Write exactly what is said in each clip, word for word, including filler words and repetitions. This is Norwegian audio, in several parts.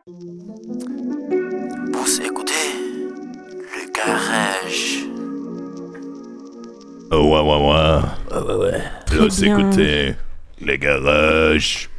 Vous écoutez le garage. Oh, ouais, ouais, ouais. Ouais, ouais, ouais. Vous écoutez le garage.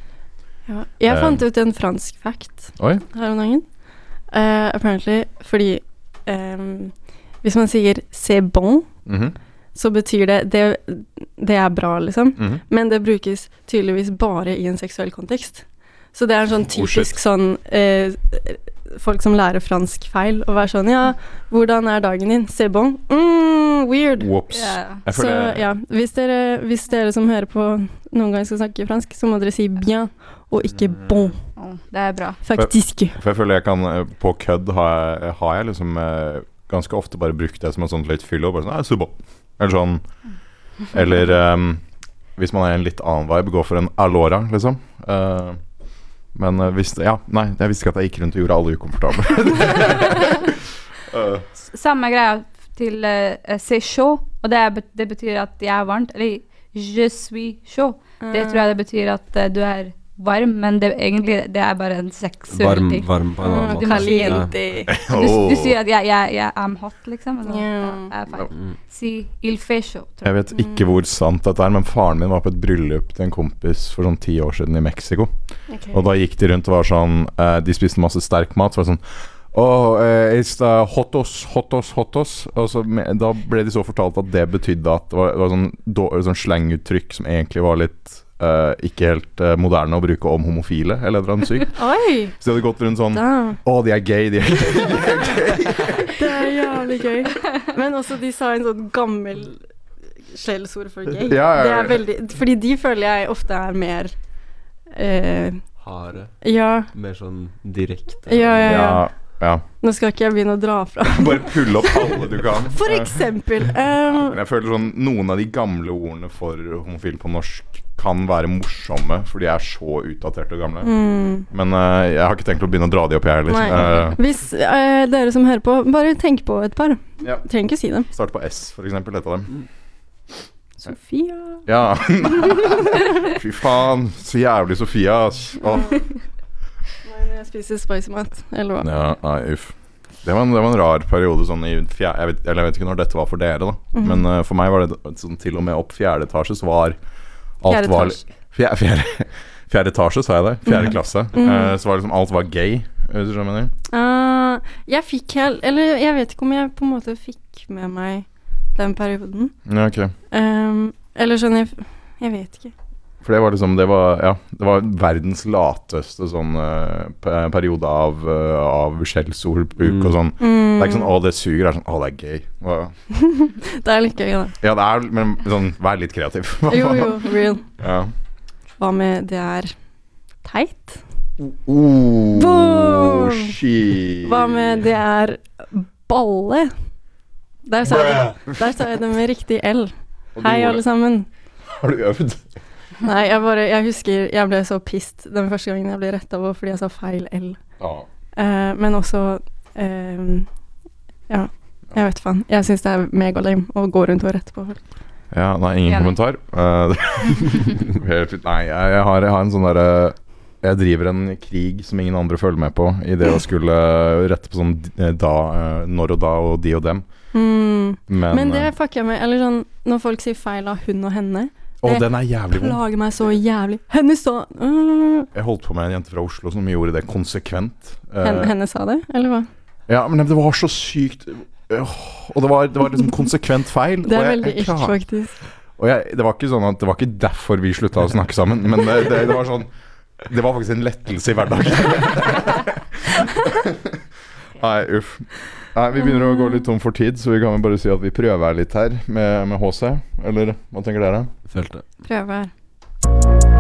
Ja. Jeg Um, fant ut en fransk fact Oi. her om dagen. Uh, apparently, fordi um, hvis man sier c'est bon, Mhm. så betyr det, det det er bra, liksom. Mhm. Men det brukes tydeligvis bare i en seksuell kontekst. Så det er en sånn Oh, shit. typisk sånn eh, folk som lærer fransk feil, og være sånn, ja, hvordan er dagen din? C'est bon? Mm, weird. Whoops. Ja. Jeg Så føler ja, hvis dere, hvis dere som hører på noen gang skal snakke fransk, så må dere si bien, og ikke bon. Å, det er bra. Faktisk. For jeg føler jeg kan eh, På kødd har jeg, har jeg liksom eh, ganske ofte bare brukt det som en sånn litt fyllo. Bare sånn, nei, super. Eller sånn. Eller ehm, hvis man er i en litt annen vibe, gå for en alora, liksom. Eh, men eh, hvis Ja, nei, jeg visste ikke at jeg gikk rundt og gjorde alle ukomfortable. Eh, S- Samme greia til uh, c'est chaud, og det, er, bet- det betyr at jeg er varmt. Eller je suis chaud. Det tror jeg det betyr at eh, du er varm, men det, egentlig det er bare en seksuell Varm, ting. varm på en annen Mm, måte. caliente. Du, du sier at jeg, jeg, jeg I'm hot, liksom. Men Ja. det er feil. Mm. Si il fait chaud. tror Jeg vet ikke hvor sant dette er, men faren min var på et bryllup til en kompis for sånn ti år siden i Mexico. Okay. Og da gikk de rundt og var sånn eh, De spiste masse sterk mat. Så var det sånn Åh, eh, it's the hotos, hotos, hotos. Og så me, da ble de så fortalt at det betydde at det var, det var sånn, dårlig, sånn slenguttrykk som egentlig var litt eh, ikke helt eh, moderne å bruke om homofile, eller et eller annet sykt. Oi, Så de hadde gått rundt sånn da. Å, de er gay, de er gay. De er gay. Det er jævlig gøy. Men også de sa en sånn gammel skjellsord for gay. Ja, ja, Det ja. er veldig, fordi de føler jeg ofte er mer eh, Harde. ja, Mer sånn direkte. ja, ja, ja. Ja, ja. Nå skal ikke jeg begynne å dra fra. Bare pull opp alle du kan. For eksempel. Um, Men jeg føler sånn noen av de gamle ordene for homofil på norsk kan være morsomme, for de er så utdaterte og gamle. mm, Men eh, jeg har ikke tenkt å begynne å dra de opp, jeg heller. nei. Eh, Hvis eh, dere som hører på, bare tenk på et par. Ja. Trenger ikke si dem. Start på S, for eksempel. Et av dem. Sofia. Ja. Fy faen. Så jævlig Sofia, ass. Åh. Nei, når jeg spiser spicy-mat, eller hva? Ja, nei, uff. Det var, en, det var en rar periode sånn i fjerde, jeg, vet, eller jeg vet ikke når dette var for dere, da. Mhm. Men eh, for meg var det sånn til og med opp fjerde etasje, så var alt Fjerde var etasje. fjerde, fjerde, fjerde etasje, sa jeg det. Fjerde Mhm. klasse. Mhm. Eh, så var liksom alt var gay. Hvis du skjønner hva jeg mener? Ah, jeg fikk helt Eller jeg vet ikke om jeg på en måte fikk med meg den perioden. Ja, ok. Um, eller sånn jeg, jeg vet ikke. For det var liksom Det var, ja, det var verdens lateste sånn eh, pe- periode av, uh, av skjellsordbruk Mm. og sånn. Mm. Det er ikke sånn 'Å, det suger'. Det er sånn 'Å, det er gay'. Hva- Det er litt gøy, da. Ja, det er Men sånn, vær litt kreativ. Jo, jo, real. Ja. Hva med det er teit? Oh, Boom! shit. Hva med det er balle? Der sa jeg det, der sa jeg det med riktig L. Og du Hei, gjorde alle det. sammen. Har du øvd? Nei, jeg bare Jeg husker jeg ble så pissed den første gangen jeg ble retta på fordi jeg sa feil L. Ja. Eh, men også eh, Ja, jeg vet faen. Jeg syns det er megalame å gå rundt og rette på folk. Ja, nei, ingen Enig. kommentar. Eh, helt fint. Nei, jeg, jeg, har, jeg har en sånn derre Jeg driver en krig som ingen andre følger med på, i det å skulle rette på sånn eh, da, eh, når og da og de og dem. Mm. Men, Men det eh, fucker jeg med. Eller sånn når folk sier feil av hun og henne. Å, det den er jævlig vond. Plager meg så jævlig. Henne sa øh. Jeg holdt på med en jente fra Oslo som gjorde det konsekvent. Eh, Hen, Henne sa det, eller hva? Ja, men det var så sykt. Åh, og det var, det var liksom konsekvent feil. Det og er jeg- veldig jeg ikt, klar- faktisk. Og jeg, det var ikke sånn at Det var ikke derfor vi slutta å snakke sammen, men det, det, det var sånn Det var faktisk en lettelse i hverdagen. Nei, uff. Nei, Vi begynner å gå litt tom for tid, så vi kan vel bare si at vi prøver litt her med, med H C. Eller hva tenker dere? Følte. Prøve her.